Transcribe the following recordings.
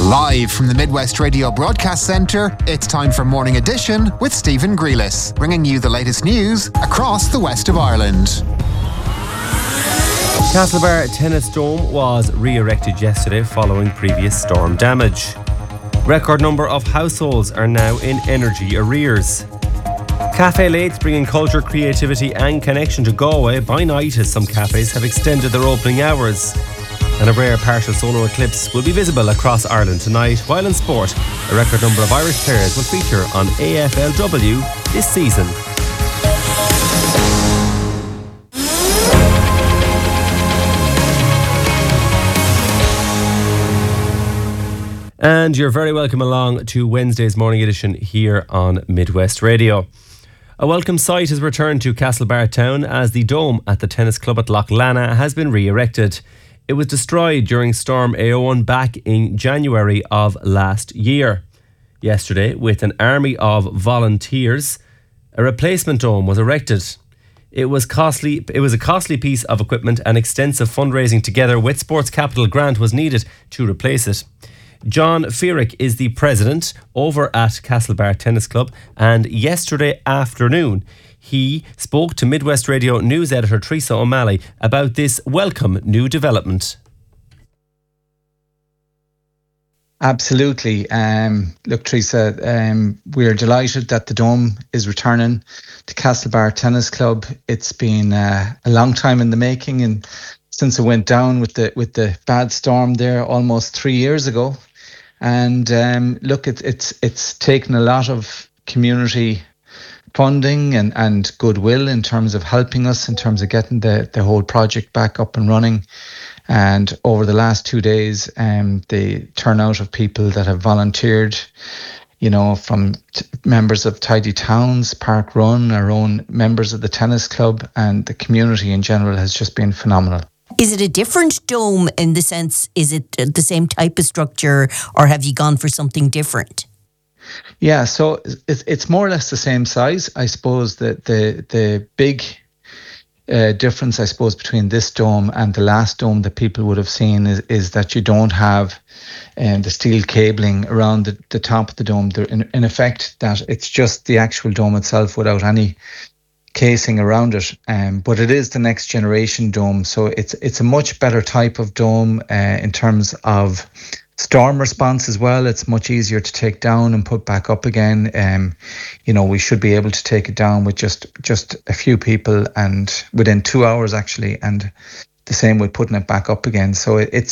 Live from the Midwest Radio Broadcast Centre, it's time for Morning Edition with Stephen Grealis, bringing you the latest news across the west of Ireland. Castlebar Tennis Dome was re-erected yesterday following previous storm damage. Record number of households are now in energy arrears. Café Late's bringing culture, creativity and connection to Galway by night as some cafes have extended their opening hours. And a rare partial solar eclipse will be visible across Ireland tonight, while in sport, a record number of Irish players will feature on AFLW this season. And you're very welcome along to Wednesday's morning edition here on Midwest Radio. A welcome sight has returned to Castlebar town as the dome at the tennis club at Loughlana has been re-erected. It was destroyed during Storm Éowyn back in January of last year. Yesterday, with an army of volunteers, a replacement dome was erected. It was a costly piece of equipment, and extensive fundraising together with Sports Capital grant was needed to replace it. John Fearick is the president over at Castlebar Tennis Club, and yesterday afternoon he spoke to Midwest Radio news editor Teresa O'Malley about this welcome new development. Absolutely. Look, Teresa, we're delighted that the dome is returning to Castlebar Tennis Club. It's been a long time in the making, and since it went down with the bad storm there almost 3 years ago. And look, it's taken a lot of community funding and goodwill in terms of helping us, in terms of getting the whole project back up and running. And over the last 2 days, the turnout of people that have volunteered, you know, from members of Tidy Towns, Park Run, our own members of the tennis club, and the community in general has just been phenomenal. Is it a different dome in the sense, is it the same type of structure, or have you gone for something different? Yeah, so it's more or less the same size. I suppose that the big difference, I suppose, between this dome and the last dome that people would have seen is that you don't have the steel cabling around the top of the dome. In effect, that it's just the actual dome itself without any casing around it. But it is the next generation dome, so it's a much better type of dome in terms of storm response as well. It's much easier to take down and put back up again. You know, we should be able to take it down with just a few people, and within 2 hours actually, and the same with putting it back up again. So it's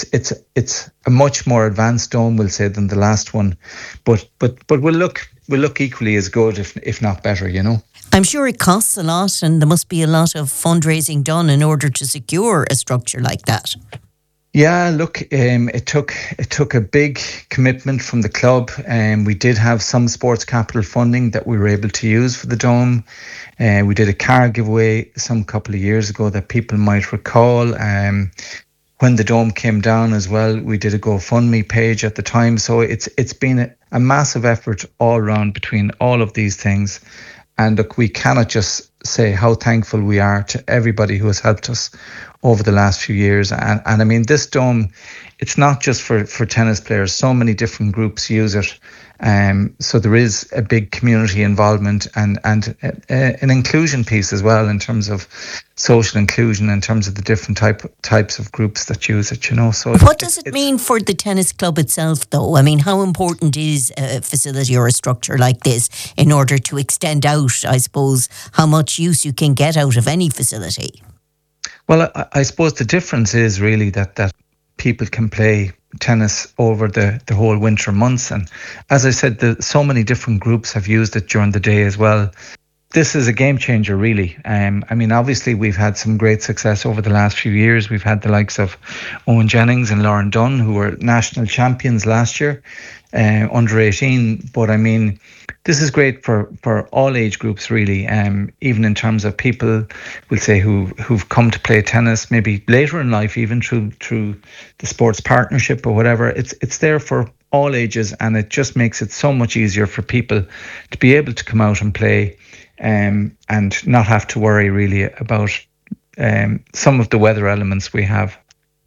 a much more advanced dome, we'll say, than the last one, but will look equally as good, if not better, you know. I'm sure it costs a lot, and there must be a lot of fundraising done in order to secure a structure like that. Yeah, look, it took a big commitment from the club, and we did have some Sports Capital funding that we were able to use for the dome. We did a car giveaway some couple of years ago that people might recall. When the dome came down as well, we did a GoFundMe page at the time. So it's been a massive effort all around between all of these things. And look, we cannot just say how thankful we are to everybody who has helped us over the last few years. And I mean, this dome, it's not just for tennis players. So many different groups use it. So there is a big community involvement and an inclusion piece as well, in terms of social inclusion, in terms of the different types of groups that use it, you know. So what does it mean for the tennis club itself, though? I mean, how important is a facility or a structure like this in order to extend out, I suppose, how much use you can get out of any facility? Well, I suppose the difference is really that people can play tennis over the whole winter months. And as I said, so many different groups have used it during the day as well. This is a game changer, really. I mean, obviously, we've had some great success over the last few years. We've had the likes of Owen Jennings and Lauren Dunn, who were national champions last year, under 18. But I mean, this is great for all age groups, really. Even in terms of people, we'll say, who've come to play tennis maybe later in life, even through the sports partnership or whatever. It's there for all ages, and it just makes it so much easier for people to be able to come out and play, and not have to worry really about some of the weather elements we have.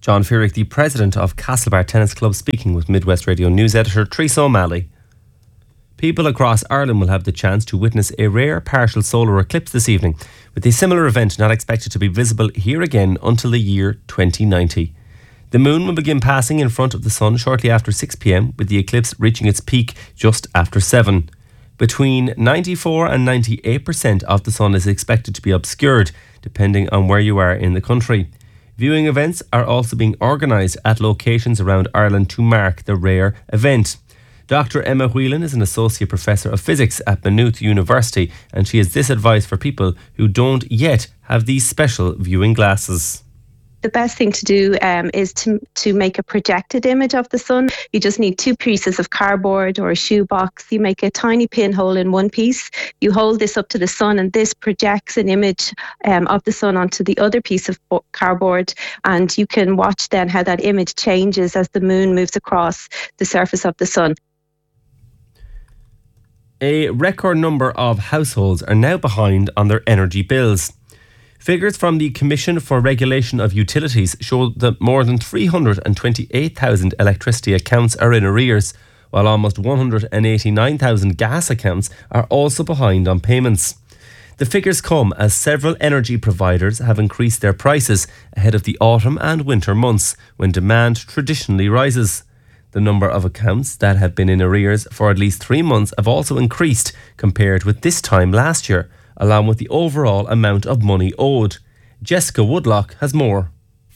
John Feerick, the president of Castlebar Tennis Club, speaking with Midwest Radio News editor Teresa O'Malley. People across Ireland will have the chance to witness a rare partial solar eclipse this evening, with a similar event not expected to be visible here again until the year 2090. The moon will begin passing in front of the sun shortly after 6 p.m, with the eclipse reaching its peak just after 7. Between 94 and 98% of the sun is expected to be obscured, depending on where you are in the country. Viewing events are also being organised at locations around Ireland to mark the rare event. Dr. Emma Whelan is an Associate Professor of Physics at Maynooth University, and she has this advice for people who don't yet have these special viewing glasses. The best thing to do is to make a projected image of the sun. You just need 2 pieces of cardboard or a shoebox. You make a tiny pinhole in one piece. You hold this up to the sun, and this projects an image of the sun onto the other piece of cardboard. And you can watch then how that image changes as the moon moves across the surface of the sun. A record number of households are now behind on their energy bills. Figures from the Commission for Regulation of Utilities show that more than 328,000 electricity accounts are in arrears, while almost 189,000 gas accounts are also behind on payments. The figures come as several energy providers have increased their prices ahead of the autumn and winter months, when demand traditionally rises. The number of accounts that have been in arrears for at least 3 months have also increased compared with this time last year, along with the overall amount of money owed. Jessica Woodlock has more.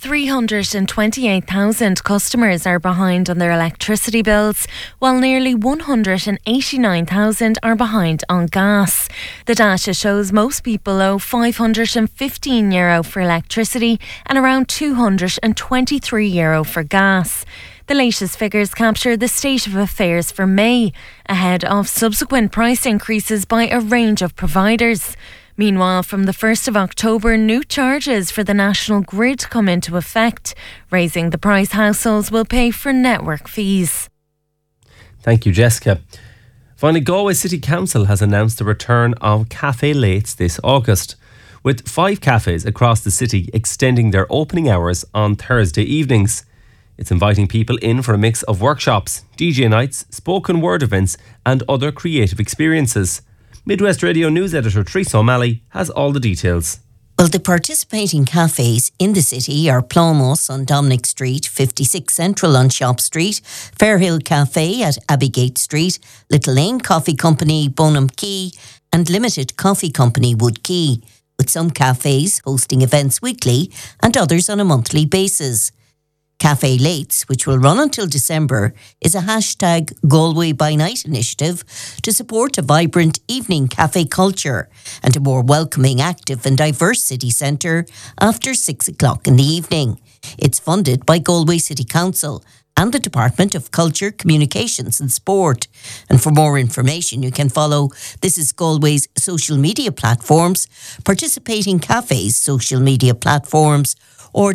328,000 customers are behind on their electricity bills, while nearly 189,000 are behind on gas. The data shows most people owe €515 for electricity and around €223 for gas. The latest figures capture the state of affairs for May, ahead of subsequent price increases by a range of providers. Meanwhile, from the 1st of October, new charges for the national grid come into effect, raising the price households will pay for network fees. Thank you, Jessica. Finally, Galway City Council has announced the return of Cafe Lates this August, with 5 cafes across the city extending their opening hours on Thursday evenings. It's inviting people in for a mix of workshops, DJ nights, spoken word events and other creative experiences. Midwest Radio News editor Teresa O'Malley has all the details. Well, the participating cafes in the city are Plomos on Dominic Street, 56 Central on Shop Street, Fairhill Cafe at Abbygate Street, Little Lane Coffee Company, Bonham Quay and Limited Coffee Company, Wood Quay, with some cafes hosting events weekly and others on a monthly basis. Cafe Lates, which will run until December, is a hashtag Galway by Night initiative to support a vibrant evening cafe culture and a more welcoming, active and diverse city centre after 6 o'clock in the evening. It's funded by Galway City Council and the Department of Culture, Communications and Sport. And for more information, you can follow This Is Galway's social media platforms, participating cafes' social media platforms, or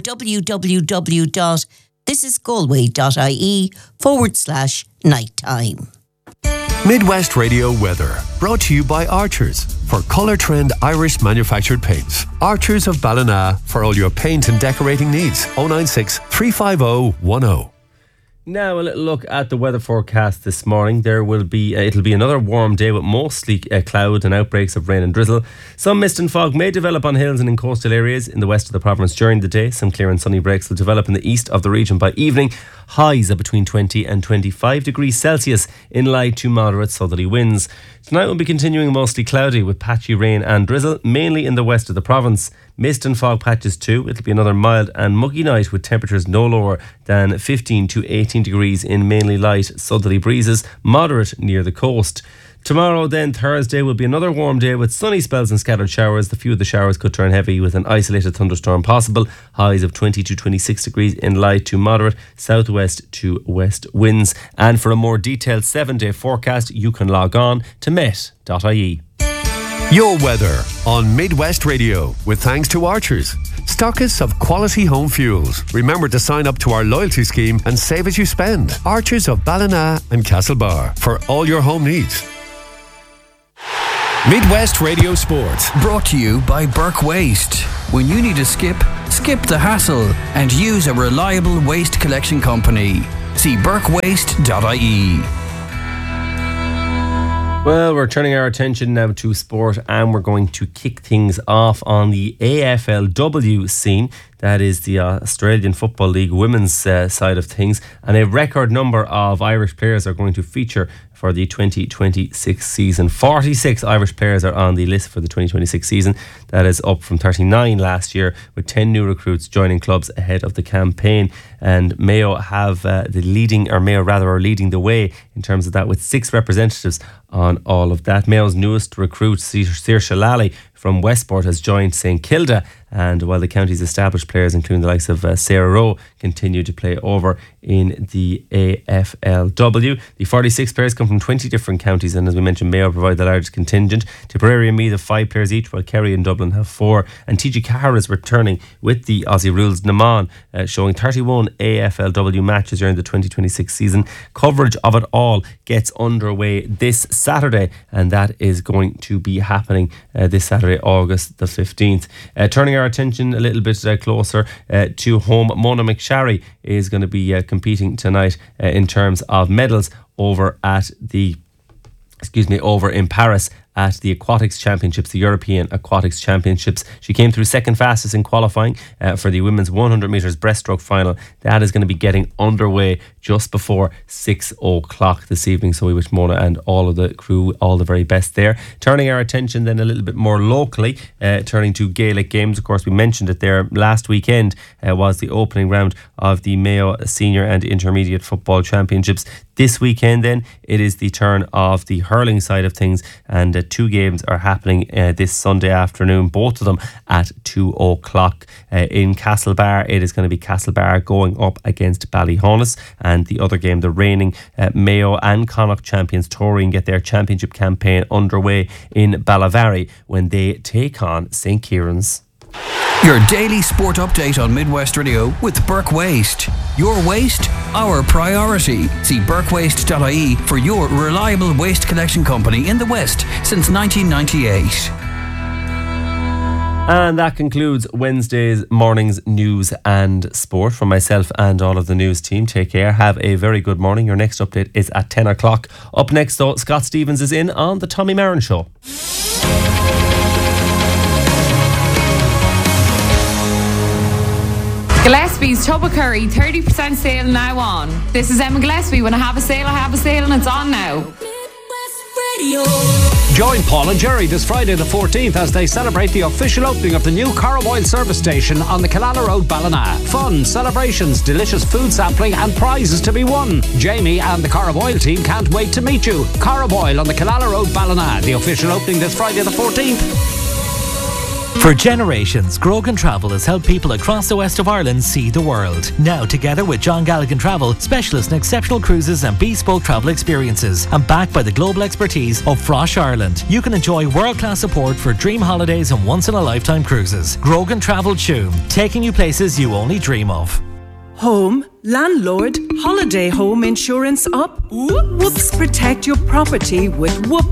www.thisisgalway.ie/nighttime. Midwest Radio weather, brought to you by Archers for Colour Trend Irish manufactured paints. Archers of Ballina for all your paint and decorating needs. 096 350 10. Now a little look at the weather forecast this morning. It'll be another warm day with mostly cloud and outbreaks of rain and drizzle. Some mist and fog may develop on hills and in coastal areas in the west of the province during the day. Some clear and sunny breaks will develop in the east of the region by evening. Highs of between 20 and 25 degrees Celsius in light to moderate southerly winds. Tonight will be continuing mostly cloudy with patchy rain and drizzle, mainly in the west of the province. Mist and fog patches too. It'll be another mild and muggy night with temperatures no lower than 15 to 18 degrees in mainly light southerly breezes, moderate near the coast. Tomorrow then, Thursday, will be another warm day with sunny spells and scattered showers. The few of the showers could turn heavy with an isolated thunderstorm possible. Highs of 20 to 26 degrees in light to moderate southwest to west winds. And for a more detailed 7-day forecast, you can log on to met.ie. Your weather on Midwest Radio with thanks to Archers, stockists of quality home fuels. Remember to sign up to our loyalty scheme and save as you spend. Archers of Ballina and Castlebar for all your home needs. Midwest Radio Sport. Brought to you by Burke Waste. When you need a skip the hassle and use a reliable waste collection company. See burkewaste.ie. Well, we're turning our attention now to sport, and we're going to kick things off on the AFLW scene. That is the Australian Football League women's side of things. And a record number of Irish players are going to feature for the 2026 season. 46 Irish players are on the list for the 2026 season. That is up from 39 last year, with 10 new recruits joining clubs ahead of the campaign. And Mayo are leading the way in terms of that, with 6 representatives on all of that. Mayo's newest recruit, Saoirse Lally from Westport, has joined St Kilda, and while the county's established players, including the likes of Sarah Rowe, continue to play over in the AFLW. The 46 players come from 20 different counties, and as we mentioned, Mayo provide the largest contingent. Tipperary and Meath have 5 players each, while Kerry and Dublin have 4. And TG Carr is returning with the Aussie Rules Naman, showing 31 AFLW matches during the 2026 season. Coverage of it all gets underway this Saturday, and that is going to be happening this Saturday, August the 15th. Turning our attention a little bit closer to home, Mona McSharry is going to be competing tonight in terms of medals over in Paris at the Aquatics Championships, the European Aquatics Championships. She came through second fastest in qualifying for the women's 100 metres breaststroke final. That is going to be getting underway just before 6 o'clock this evening. So we wish Mona and all of the crew all the very best there. Turning our attention then a little bit more locally, turning to Gaelic games. Of course, we mentioned it there last weekend was the opening round of the Mayo Senior and Intermediate Football Championships. This weekend then, it is the turn of the hurling side of things, and 2 games are happening this Sunday afternoon, both of them at 2 o'clock. In Castlebar, it is going to be Castlebar going up against Ballyhonus, and the other game, the reigning Mayo and Connacht champions Toreen, get their championship campaign underway in Ballavary when they take on St Kieran's. Your daily sport update on Midwest Radio with Burke Waste. Your waste, our priority. See burkewaste.ie for your reliable waste collection company in the West since 1998. And that concludes Wednesday's morning's news and sport. From myself and all of the news team, take care. Have a very good morning. Your next update is at 10 o'clock. Up next, though, Scott Stevens is in on the Tommy Marin Show. Gillespie's Tub of Curry, 30% sale now on. This is Emma Gillespie. When I have a sale, and it's on now. Join Paul and Jerry this Friday the 14th as they celebrate the official opening of the new Carraboyle service station on the Killala Road, Ballina. Fun, celebrations, delicious food sampling and prizes to be won. Jamie and the Carraboyle team can't wait to meet you. Carraboyle on the Killala Road, Ballina. The official opening this Friday the 14th. For generations, Grogan Travel has helped people across the west of Ireland see the world. Now, together with John Galligan Travel, specialists in exceptional cruises and bespoke travel experiences, and backed by the global expertise of Frosh Ireland, you can enjoy world-class support for dream holidays and once-in-a-lifetime cruises. Grogan Travel Tuam, taking you places you only dream of. Home, landlord, holiday home insurance up? Whoops, protect your property with Whoops